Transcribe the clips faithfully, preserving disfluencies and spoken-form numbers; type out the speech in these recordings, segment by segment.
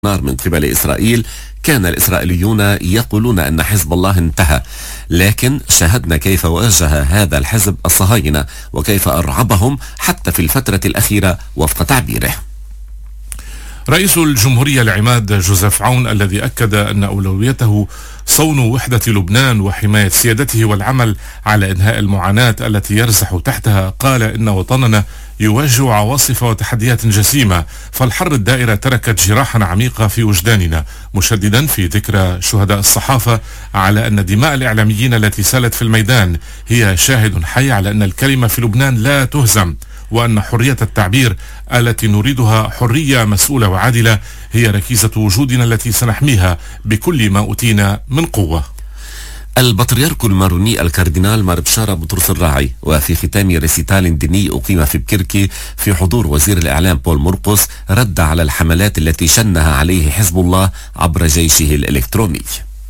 نار من قبل إسرائيل، كان الإسرائيليون يقولون أن حزب الله انتهى، لكن شاهدنا كيف واجه هذا الحزب الصهاينة وكيف أرعبهم حتى في الفترة الأخيرة وفق تعبيره. رئيس الجمهورية العماد جوزيف عون الذي أكد أن أولويته صون وحدة لبنان وحماية سيادته والعمل على إنهاء المعاناة التي يرزح تحتها، قال إن وطننا يواجه عواصف وتحديات جسيمة، فالحرب الدائرة تركت جراحا عميقة في وجداننا، مشددا في ذكرى شهداء الصحافة على أن دماء الإعلاميين التي سالت في الميدان هي شاهد حي على أن الكلمة في لبنان لا تهزم، وأن حرية التعبير التي نريدها حرية مسؤولة وعادلة هي ركيزة وجودنا التي سنحميها بكل ما أوتينا من قوة. البطريرك الماروني الكاردينال مار بشارة بطرس الراعي، وفي ختام ريسيتال ديني أقيم في بكركي في حضور وزير الإعلام بول مرقس، رد على الحملات التي شنها عليه حزب الله عبر جيشه الإلكتروني.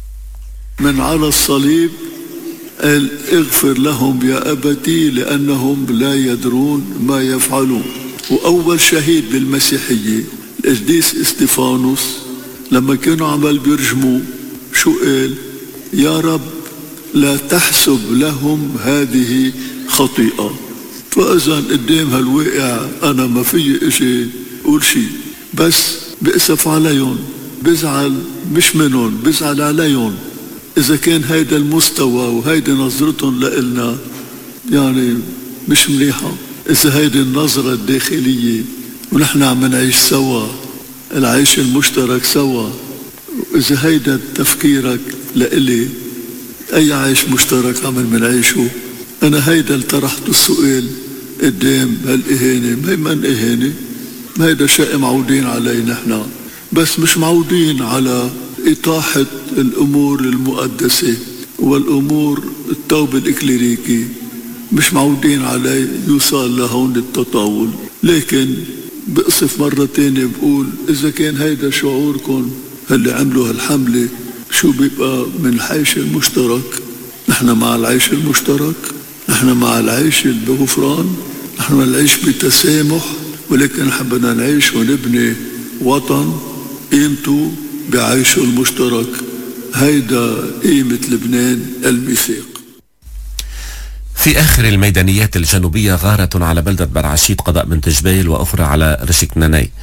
من على الصليب قال اغفر لهم يا أبتي لأنهم لا يدرون ما يفعلون. وأول شهيد بالمسيحية القديس استيفانوس لما كانوا عمال بيرجموا شو قال؟ يا رب لا تحسب لهم هذه خطيئة. فإذا قدام هالواقع أنا ما في إشي أقول شي، بس بأسف عليهم، بزعل مش منهم، بزعل عليهم. إذا كان هيدا المستوى وهيدا نظرتهم لإلنا يعني مش مليحة، إذا هيدا النظرة الداخلية ونحن عم نعيش سوا العيش المشترك سوا، إذا هيدا تفكيرك لإلي أي عيش مشترك عم منعيشه، أنا هيدا اللي طرحت السؤال قدام هالإهانة. ما هي من إهانة، ما هيدا شيء معودين عليه نحن، بس مش معودين على إطاحة الأمور المقدسة والأمور التوبة الإكليريكي، مش معودين عليه يوصل لهون التطاول. لكن بقصف مرة تانية بقول إذا كان هيدا شعوركم اللي عملوا هالحملة، شو بيبقى من العيش المشترك؟ نحن مع العيش المشترك، نحن مع العيش بغفران، نحن نعيش بتسامح، ولكن حبنا نعيش ونبني وطن قيمته بعيشه المشترك. هيدا قيمة لبنان الميثاق. في آخر الميدانيات الجنوبية، غارة على بلدة برعشيت قضاء بنت جبيل وأخرى على رشكناني،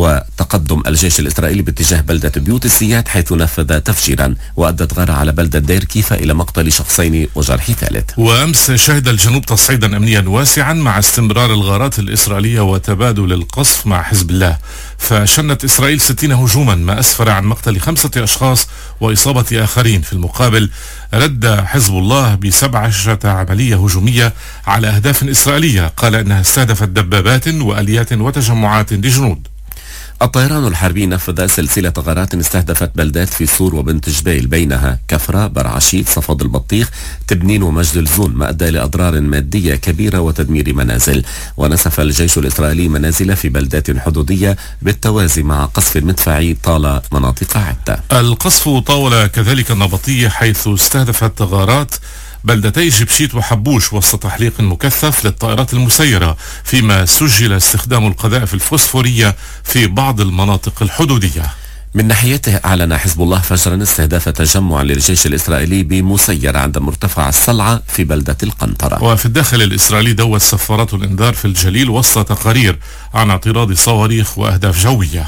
وتقدم الجيش الإسرائيلي باتجاه بلدة بيوت السياد حيث نفذ تفجيرا، وأدت غارة على بلدة دير كيفا إلى مقتل شخصين وجرح ثالث. وأمس شهد الجنوب تصعيدا أمنيا واسعا مع استمرار الغارات الإسرائيلية وتبادل القصف مع حزب الله، فشنت إسرائيل ستين هجوما ما أسفر عن مقتل خمسة أشخاص وإصابة آخرين. في المقابل رد حزب الله بسبع عشرة عملية هجومية على أهداف إسرائيلية، قال أنها استهدفت دبابات وآليات وتجمعات لجنود. الطيران الحربي نفذ سلسلة غارات استهدفت بلدات في صور وبنت جبيل، بينها كفرة، برعشيت، صفد البطيخ، تبنين ومجد الزون، ما أدى لأضرار مادية كبيرة وتدمير منازل. ونسف الجيش الإسرائيلي منازل في بلدات حدودية بالتوازي مع قصف مدفعي طال مناطق عدة. القصف طاول كذلك النبطية حيث استهدفت غارات بلدتي جبشيت وحبوش وسط تحليق مكثف للطائرات المسيرة، فيما سجل استخدام القذائف الفوسفورية في بعض المناطق الحدودية. من ناحيته أعلن حزب الله فجرا استهداف تجمع للجيش الإسرائيلي بمسير عند مرتفع الصلعة في بلدة القنطرة. وفي الداخل الإسرائيلي دوت سفارات الإنذار في الجليل وسط تقارير عن اعتراض صواريخ وأهداف جوية.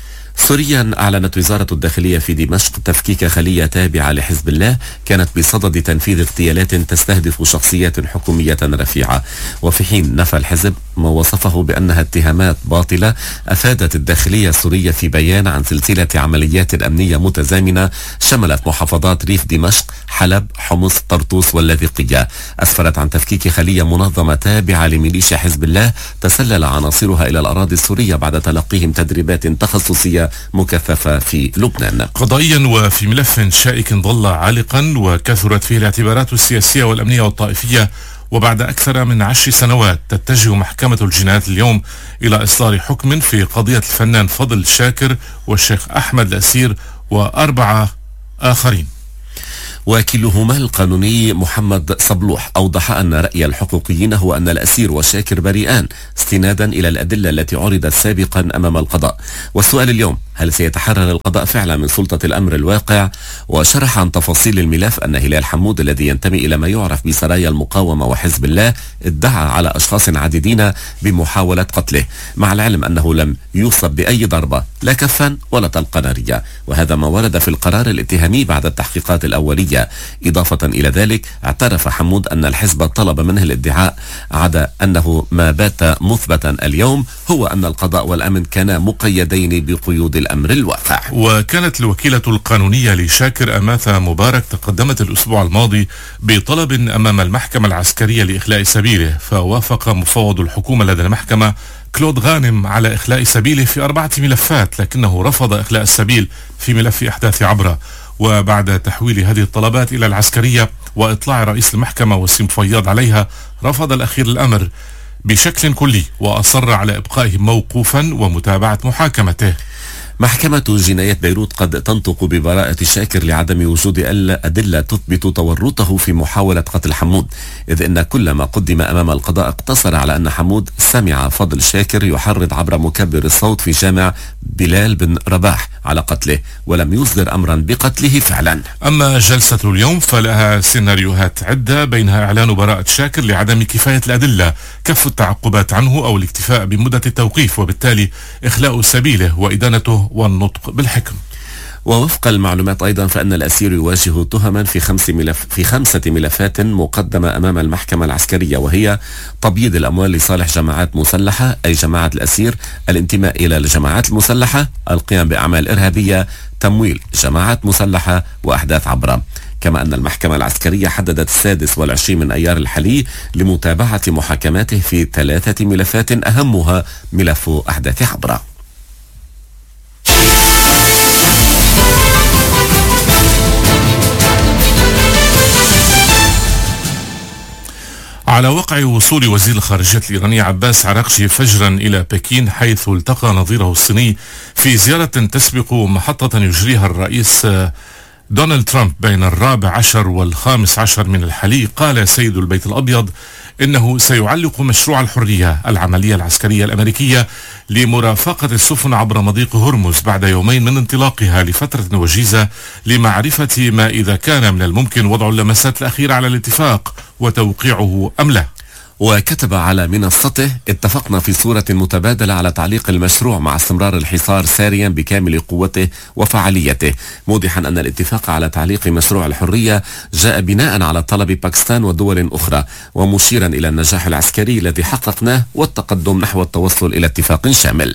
سوريا أعلنت وزارة الداخلية في دمشق تفكيك خلية تابعة لحزب الله كانت بصدد تنفيذ اغتيالات تستهدف شخصيات حكومية رفيعة، وفي حين نفى الحزب ما وصفه بأنها اتهامات باطلة. أفادت الداخلية السورية في بيان عن سلسلة عمليات أمنية متزامنة شملت محافظات ريف دمشق، حلب، حمص، طرطوس واللاذقية، أسفرت عن تفكيك خلية منظمة تابعة لميليشيا حزب الله تسلل عناصرها إلى الأراضي السورية بعد تلقيهم تدريبات تخصصية مكثفة في لبنان. قضائيا وفي ملف شائك ظل عالقا وكثرت فيه الاعتبارات السياسية والأمنية والطائفية، وبعد أكثر من عشر سنوات تتجه محكمة الجنايات اليوم إلى إصدار حكم في قضية الفنان فضل شاكر والشيخ أحمد الأسير وأربعة آخرين. وكلهما القانوني محمد صبلوح أوضح أن رأي الحقوقيين هو أن الأسير وشاكر بريئان استنادا إلى الأدلة التي عرضت سابقا أمام القضاء. والسؤال اليوم هل سيتحرر القضاء فعلا من سلطة الأمر الواقع؟ وشرح عن تفاصيل الملف أن هلال حمود الذي ينتمي إلى ما يعرف بسرايا المقاومة وحزب الله ادعى على أشخاص عديدين بمحاولة قتله، مع العلم أنه لم يصب بأي ضربة لا كفا ولا طلقة نارية، وهذا ما ورد في القرار الاتهامي بعد التحقيقات الأولية. إضافة إلى ذلك اعترف حمود أن الحزب طلب منه الادعاء، عدا أنه ما بات مثبتا اليوم هو أن القضاء والأمن كانا مقيدين بقيود الأمر الواقع. وكانت الوكيلة القانونية لشاكر أماثة مبارك تقدمت الأسبوع الماضي بطلب أمام المحكمة العسكرية لإخلاء سبيله، فوافق مفوض الحكومة لدى المحكمة كلود غانم على إخلاء سبيله في أربعة ملفات، لكنه رفض إخلاء السبيل في ملف إحداث عبرة. وبعد تحويل هذه الطلبات إلى العسكرية وإطلاع رئيس المحكمة وسيم فياض عليها، رفض الأخير الأمر بشكل كلي وأصر على إبقائه موقوفا ومتابعة محاكمته. محكمة جناية بيروت قد تنطق ببراءة شاكر لعدم وجود أدلة تثبت تورطه في محاولة قتل حمود، إذ إن كل ما قدم أمام القضاء اقتصر على أن حمود سمع فضل شاكر يحرض عبر مكبر الصوت في جامع بلال بن رباح على قتله، ولم يصدر أمرا بقتله فعلا. أما جلسة اليوم فلها سيناريوهات عدة، بينها إعلان براءة شاكر لعدم كفاية الأدلة، كف التعقبات عنه أو الاكتفاء بمدة التوقيف، وبالتالي إخلاء سبيله وإدانته والنطق بالحكم. ووفق المعلومات أيضا فإن الأسير يواجه تهما في خمس ملف في خمسة ملفات مقدمة أمام المحكمة العسكرية، وهي تبييض الأموال لصالح جماعات مسلحة أي جماعة الأسير، الانتماء إلى الجماعات المسلحة، القيام بأعمال إرهابية، تمويل جماعات مسلحة، وأحداث عبرة. كما أن المحكمة العسكرية حددت السادس والعشرين من أيار الحالي لمتابعة محاكماته في ثلاثة ملفات أهمها ملف أحداث عبرة. على وقع وصول وزير الخارجية الإيراني عباس عراقجي فجرا إلى بكين، حيث التقى نظيره الصيني في زيارة تسبق محطة يجريها الرئيس دونالد ترامب بين الرابع عشر والخامس عشر من الحلي، قال سيد البيت الأبيض إنه سيعلق مشروع الحرية العملية العسكرية الأمريكية لمرافقة السفن عبر مضيق هرمز بعد يومين من انطلاقها لفترة وجيزة، لمعرفة ما إذا كان من الممكن وضع اللمسات الأخيرة على الاتفاق وتوقيعه أم لا. وكتب على منصته: اتفقنا في صورة متبادلة على تعليق المشروع مع استمرار الحصار ساريا بكامل قوته وفعاليته، موضحا أن الاتفاق على تعليق مشروع الحرية جاء بناء على طلب باكستان ودول أخرى، ومشيرا إلى النجاح العسكري الذي حققناه والتقدم نحو التوصل إلى اتفاق شامل.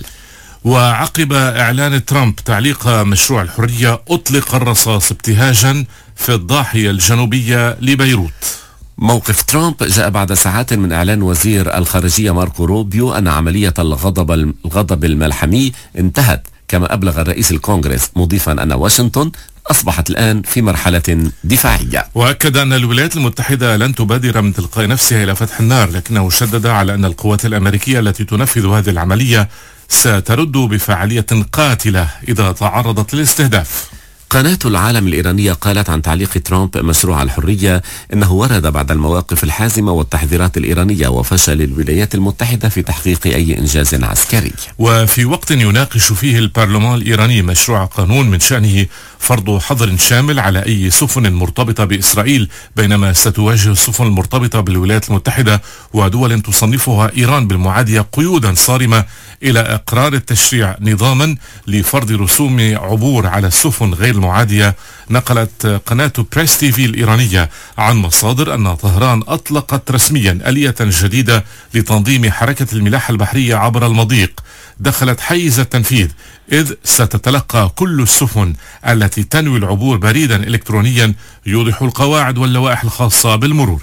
وعقب إعلان ترامب تعليق مشروع الحرية، أطلق الرصاص ابتهاجا في الضاحية الجنوبية لبيروت. موقف ترامب جاء بعد ساعات من إعلان وزير الخارجية ماركو روبيو أن عملية الغضب الغضب الملحمي انتهت، كما أبلغ الرئيس الكونغرس، مضيفا أن واشنطن أصبحت الآن في مرحلة دفاعية. وأكد أن الولايات المتحدة لن تبادر من تلقاء نفسها إلى فتح النار، لكنه شدد على أن القوات الأمريكية التي تنفذ هذه العملية سترد بفعالية قاتلة إذا تعرضت للاستهداف. قناة العالم الإيرانية قالت عن تعليق ترامب مشروع الحرية إنه ورد بعد المواقف الحازمة والتحذيرات الإيرانية وفشل الولايات المتحدة في تحقيق أي إنجاز عسكري. وفي وقت يناقش فيه البرلمان الإيراني مشروع قانون من شأنه فرض حظر شامل على أي سفن مرتبطة بإسرائيل، بينما ستواجه السفن المرتبطة بالولايات المتحدة ودول تصنفها إيران بالمعادية قيودا صارمة إلى إقرار التشريع نظاما لفرض رسوم عبور على السفن غير المعادية. نقلت قناة بريس تي في الإيرانية عن مصادر أن طهران أطلقت رسميا آلية جديدة لتنظيم حركة الملاحة البحرية عبر المضيق دخلت حيز التنفيذ، إذ ستتلقى كل السفن التي تنوي العبور بريدا إلكترونيا يوضح القواعد واللوائح الخاصة بالمرور.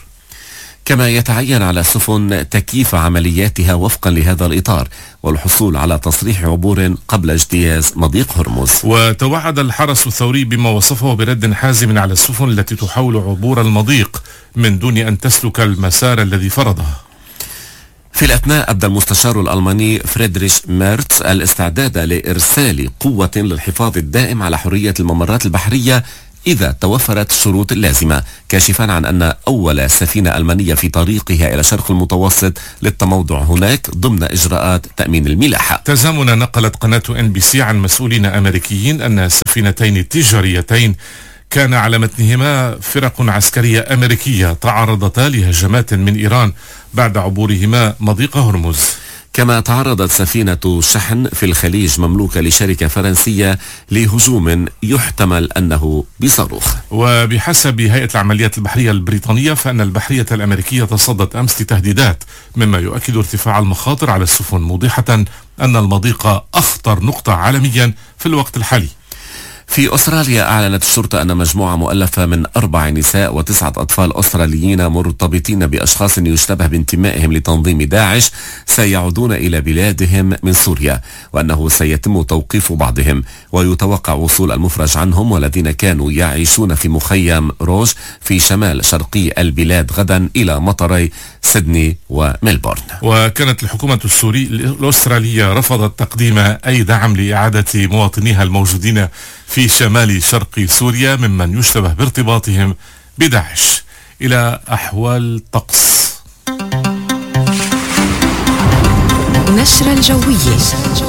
كما يتعين على السفن تكييف عملياتها وفقا لهذا الإطار والحصول على تصريح عبور قبل اجتياز مضيق هرمز. وتوعد الحرس الثوري بما وصفه برد حازم على السفن التي تحاول عبور المضيق من دون أن تسلك المسار الذي فرضه. في الأثناء أبدى المستشار الألماني فريدريش ميرتس الاستعداد لإرسال قوة للحفاظ الدائم على حرية الممرات البحرية إذا توفرت الشروط اللازمة، كاشفا عن أن أول سفينة ألمانية في طريقها إلى شرق المتوسط للتموضع هناك ضمن إجراءات تأمين الملاحة. تزامنا نقلت قناة إن بي سي عن مسؤولين أمريكيين أن السفينتين تجاريتين كان على متنهما فرق عسكرية أمريكية تعرضتا لهجمات من إيران بعد عبورهما مضيق هرمز. كما تعرضت سفينة شحن في الخليج مملوكة لشركة فرنسية لهجوم يحتمل أنه بصاروخ. وبحسب هيئة العمليات البحرية البريطانية فإن البحرية الأمريكية تصدت أمس لتهديدات، مما يؤكد ارتفاع المخاطر على السفن، موضحة أن المضيق أخطر نقطة عالميا في الوقت الحالي. في أستراليا أعلنت الشرطة أن مجموعة مؤلفة من أربع نساء وتسعة أطفال أستراليين مرتبطين بأشخاص يشتبه بانتمائهم لتنظيم داعش سيعودون إلى بلادهم من سوريا، وأنه سيتم توقيف بعضهم، ويتوقع وصول المفرج عنهم والذين كانوا يعيشون في مخيم روج في شمال شرقي البلاد غدا إلى مطاري سيدني وميلبورن. وكانت الحكومة السوري الأسترالية رفضت تقديم أي دعم لإعادة مواطنيها الموجودين في شمال شرق سوريا ممن يشتبه بارتباطهم بداعش. إلى أحوال طقس. نشرة الجوية.